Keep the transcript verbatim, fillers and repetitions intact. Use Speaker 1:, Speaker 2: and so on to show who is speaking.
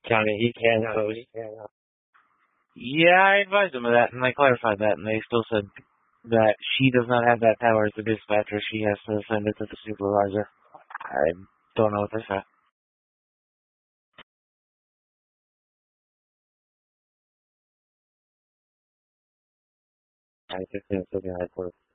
Speaker 1: Johnny, he can go. He can go.
Speaker 2: Yeah, I advised them of that, and I clarified that, and they still said that she does not have that power as the dispatcher. She has to send it to the supervisor. I don't know what they said.
Speaker 1: I just think it's looking like we're